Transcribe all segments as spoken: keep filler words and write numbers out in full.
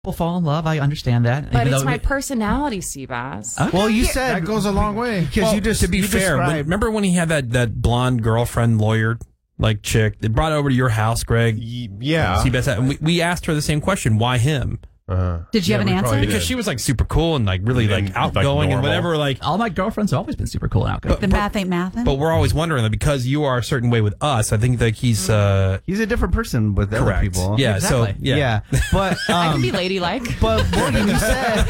People fall in love. I understand that. But even it's though my we- personality, Seabass. Okay. Well, you said that goes a long way. because Well, you just to be you fair, when, described- remember when he had that, that blonde girlfriend lawyer like chick? They brought it over to your house, Greg. Y- yeah. Seabass had- and we, we asked her the same question: why him? Uh, Did you yeah, have an we probably answer? Because did. she was like super cool and like really And, like like, outgoing and normal. whatever. Like, all my girlfriends have always been super cool and outgoing. The math ain't mathin'? but we're always wondering that because you are a certain way with us. I think like he's uh, he's a different person with other correct. people. Yeah. Exactly. So yeah. yeah. But I can um, be ladylike. but Morgan, you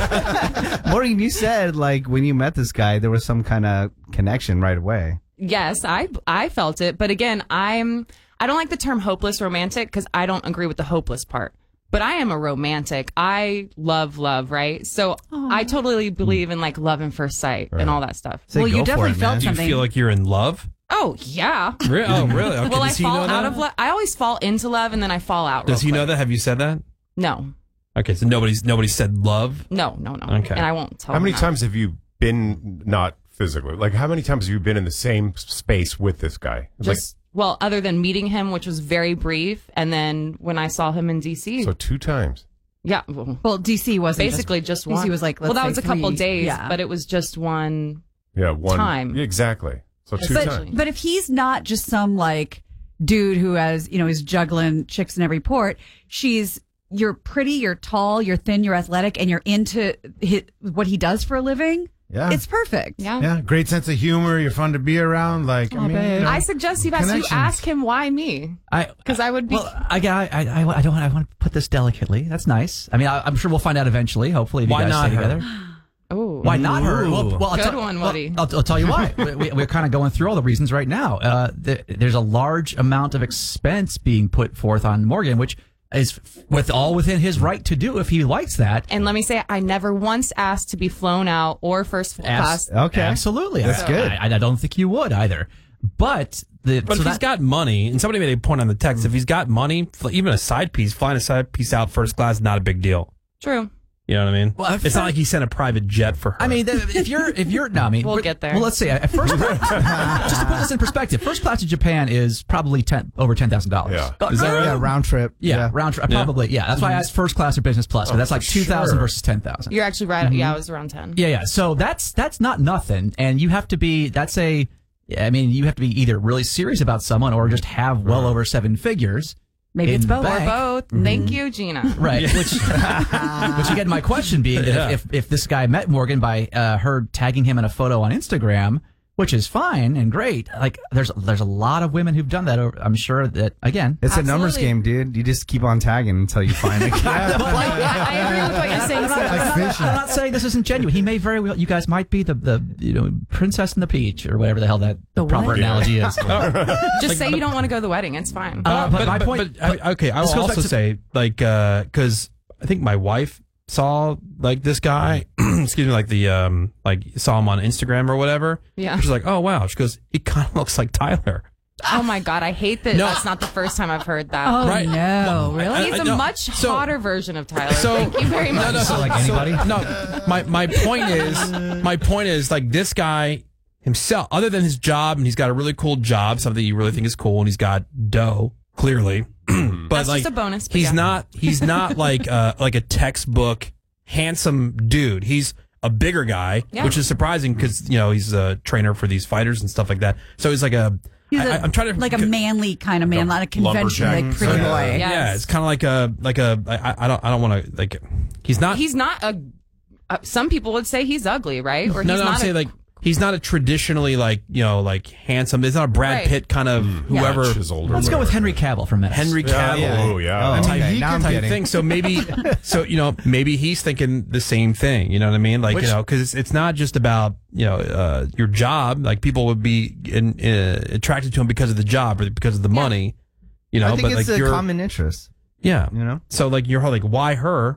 said Morgan, you said like when you met this guy, there was some kind of connection right away. Yes, I I felt it, but again, I'm I don't like the term hopeless romantic because I don't agree with the hopeless part. But I am a romantic. I love love, right? So I totally believe in like love and first sight and all that stuff. Say well, go you for definitely it, felt man. Do you something. feel like you're in love? Oh yeah. Re- oh, really? Okay. Will I Does he fall know out that? of love? I always fall into love and then I fall out. Does real he know quick. that? Have you said that? No, Okay, so nobody's nobody said love. no, no, no. Okay. And I won't tell. How many him that. times have you been not physically? Like, how many times have you been in the same space with this guy? Just well, other than meeting him, which was very brief, and then when I saw him in D C. like, so two times. Yeah. Well, Well, D C wasn't basically just, D C one. was like, well, let's that was say a couple three. days, Yeah. but it was just one. Yeah, one Time. Yeah, exactly. So two But, times. but if he's not just some like dude who has, you know, is juggling chicks in every port, she's, you're pretty, you're tall, you're thin, you're athletic, and you're into his, what he does for a living. Yeah. It's perfect. Yeah. Yeah, great sense of humor. You're fun to be around. Like, I mean, you know, I suggest you guys you connections. ask him why me, I because I would be. well, I, I, I, I don't. I want to put this delicately. That's nice. I mean, I, I'm sure we'll find out eventually. Hopefully, if Why you guys not stay her? together. Oh, Why not her? Ooh. Well, well, I'll Good tell- one, well, Woody. I'll, I'll tell you why. we, we- we're kind of going through all the reasons right now. Uh, the, there's a large amount of expense being put forth on Morgan, which is with all within his right to do if he likes that. And let me say, I never once asked to be flown out or first class. Abs- Okay. absolutely. That's I, good. I, I don't think you would either. But the But so if he's that- got money, and somebody made a point on the text, if he's got money, fl- even a side piece, flying a side piece out first class, not a big deal. True. You know what I mean? Well, if- it's not like he sent a private jet for her. I mean, th- if you're if you're no, I mean, We'll but- get there. Well, let's see. At first, just to put this in perspective, first class to Japan is probably ten over ten thousand dollars. Yeah. is that right? Yeah, round trip. Yeah, round trip. Probably, yeah. That's why I asked first class or business plus. So Oh, that's like for two thousand sure. versus ten thousand. You're actually right. Mm-hmm. Yeah, I was around ten. Yeah, yeah. So that's that's not nothing, and you have to be. That's a. I mean, you have to be either really serious about someone or just have well over seven figures. Maybe in it's the both. bank. Both. Thank you, Gina. Right. Which, which again, my question being that Yeah. if, if, if this guy met Morgan by uh, her tagging him in a photo on Instagram, which is fine and great, like there's there's a lot of women who've done that. Over, I'm sure that again, It's a numbers Absolutely. game, dude. You just keep on tagging until you find it. I, I agree with what you're saying. I'm not, Sam. I'm not- I'm not saying this isn't genuine. He may very well. You guys might be the the you know princess and the peach or whatever the hell that The proper what? analogy is. Just say you don't want to go to the wedding. It's fine. Uh, but, my point. But, I- okay, I will this goes back also to- say, like, because I think my wife saw like this guy, excuse me, like the um, like saw him on Instagram or whatever. Yeah. She's like, oh wow. She goes, he kind of looks like Tyler. Oh my God, I hate that. No. That's not the first time I've heard that. Oh, Right. no. Really? I- He's I- a no. much So- hotter version of Tyler. So Thank you very much. No, no, so, Like anybody? so- no, my my point is, my point is like this guy himself, other than his job, and he's got a really cool job, something you really think is cool, and he's got dough, clearly. but That's like, just a bonus, but He's yeah. not. He's not like uh, like a textbook handsome dude. He's a bigger guy, Yeah. which is surprising because you know he's a trainer for these fighters and stuff like that. So he's like a. He's I, a- I'm trying to like a manly kind of man, not a conventional like lumberjack. pretty Yeah. boy. Yeah. Yeah, it's kind of like a like a. I, I don't. I don't want to like. He's not. He's not a. Uh, some people would say he's ugly, right? Or No, he's no, I'm not saying a, like he's not a traditionally like you know like handsome. It's not a Brad Right. Pitt kind of whoever. Chiseled or Let's go with whatever. Henry Cavill for a minute. Henry Yeah, Cavill. yeah. Oh, yeah. Oh, I mean, okay. he Now I'm could- type getting. thing. So maybe, so you know, maybe he's thinking the same thing. You know what I mean? Like Which- you know, because it's, it's not just about you know uh, your job. Like people would be in, uh, attracted to him because of the job or because of the money. You know, I think but it's like a you're common interest. yeah. You know. So like you're like why her?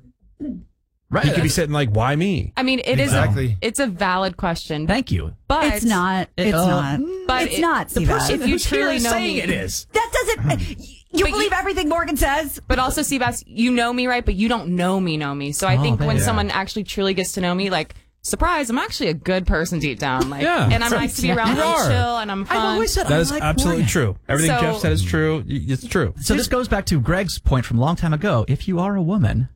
Right. He could be sitting like why me? I mean, it is. Exactly. A, it's a valid question. Thank you. But It's not. It- It's uh, not. but it's it- not. The Steve person If you who's here truly is know saying me- it is. That doesn't. You But believe you- everything Morgan says? But also, Seabass, you know me, right? But you don't know me, know me. So I Oh, think when baby. someone actually truly gets to know me, like, surprise, I'm actually a good person deep down. Like, Yeah. and I'm nice to be around. You I'm are. chill and I'm fun. I've always said That I is like absolutely Morgan. true. Everything So- Jeff said is true. It's true. So this goes back to Greg's point from a long time ago. If you are a woman,